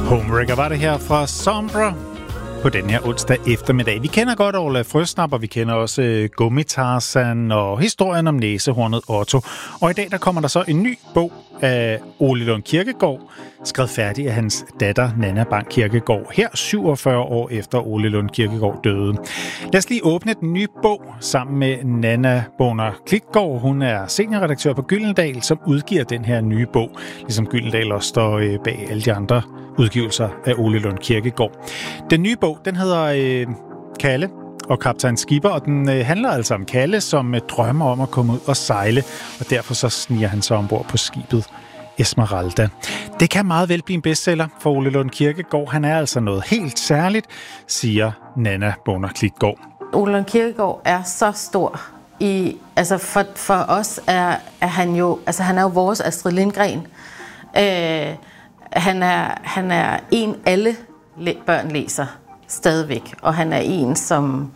Homewrecker var det her fra Sombra på den her onsdag eftermiddag. Vi kender godt Orla Frøsnap, og vi kender også Gummi-Tarzan og historien om næsehornet Otto. Og i dag der kommer der så en ny bog af Ole Lund Kirkegaard, skrevet færdig af hans datter Nanna Bang Kirkegaard, her 47 år efter Ole Lund Kirkegaard døde. Lad os lige åbne den nye bog sammen med Nanna Bonner Klitgaard. Hun er seniorredaktør på Gyldendal, som udgiver den her nye bog, ligesom Gyldendal også står bag alle de andre udgivelser af Ole Lund Kirkegaard. Den nye bog, den hedder Kalle og Kaptajn Skipper, og den handler altså om Kalle, som drømmer om at komme ud og sejle, og derfor så sniger han sig ombord på skibet Esmeralda. Det kan meget vel blive en bestseller for Ole Lund Kirkegaard. Han er altså noget helt særligt, siger Nanna Bonner Klitgaard. Ole Lund Kirkegaard er så stor for os er han jo, han er jo vores Astrid Lindgren. Han er en, alle børn læser stadigvæk, og han er en, som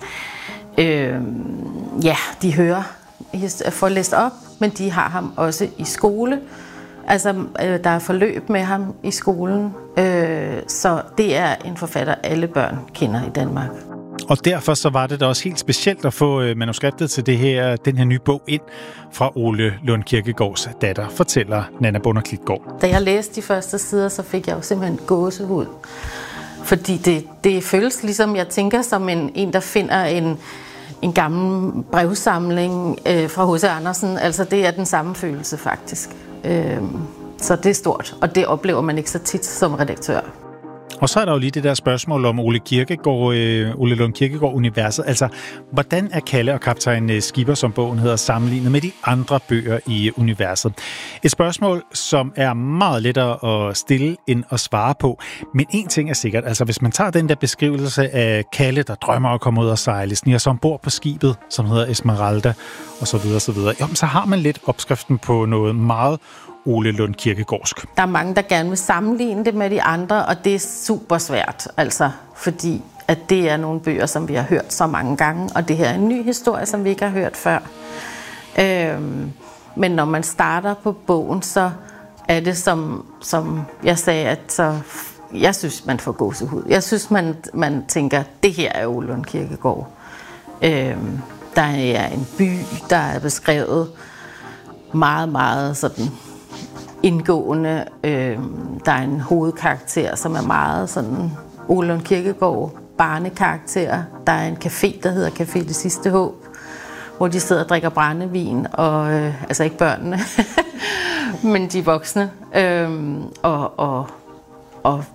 de hører, får læst op, men de har ham også i skole. Der er forløb med ham i skolen, så det er en forfatter, alle børn kender i Danmark. Og derfor så var det da også helt specielt at få manuskriptet til den her nye bog ind fra Ole Lund Kirkegaards datter, fortæller Nanna Bonner Klitgaard. Da jeg læste de første sider, så fik jeg jo simpelthen gåsehud. Fordi det føles ligesom, jeg tænker som en der finder en gammel brevsamling fra H.C. Andersen. Altså det er den samme følelse faktisk. Så det er stort, og det oplever man ikke så tit som redaktør. Og så er der jo lige det der spørgsmål om Ole Lund Kirkegaard-universet. Altså, hvordan er Kalle og Kaptajn Skipper, som bogen hedder, sammenlignet med de andre bøger i universet? Et spørgsmål, som er meget lettere at stille end at svare på. Men en ting er sikkert, altså hvis man tager den der beskrivelse af Kalle, der drømmer at komme ud og sejle, sniger sig ombord på skibet, som hedder Esmeralda, og så videre, så har man lidt opskriften på noget meget Ole Lund Kirkegaardsk. Der er mange, der gerne vil sammenligne det med de andre, og det er super svært, fordi at det er nogle bøger, som vi har hørt så mange gange, og det her er en ny historie, som vi ikke har hørt før. Men når man starter på bogen, så er det som jeg sagde, at så jeg synes, man får gåsehud. Jeg synes, man tænker, det her er Ole Lund Kirkegaard. Der er en by, der er beskrevet meget, meget sådan indgående. Der er en hovedkarakter, som er meget sådan Ole Lund Kirkegaard barnekarakter. Der er en café, der hedder Café Det Sidste Håb, hvor de sidder og drikker brændevin, og altså ikke børnene, men de voksne, og